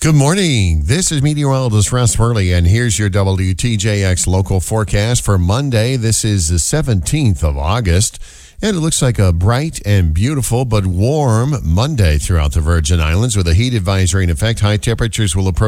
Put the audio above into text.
Good morning. This is meteorologist Russ Worley, and here's your WTJX local forecast for Monday. This is the 17th of August, and it looks like a bright and beautiful but warm Monday throughout the Virgin Islands with a heat advisory in effect. High temperatures will approach